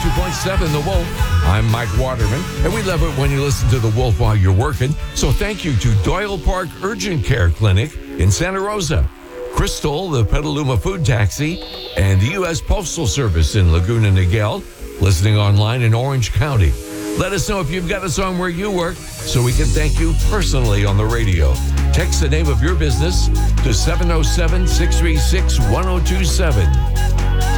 102.7 The Wolf. I'm Mike Waterman, and we love it when you listen to The Wolf while you're working. So thank you to Doyle Park Urgent Care Clinic in Santa Rosa, Crystal, the Petaluma Food Taxi, and the U.S. Postal Service in Laguna Niguel, listening online in Orange County. Let us know if you've got a song where you work so we can thank you personally on the radio. Text the name of your business to 707-636-1027.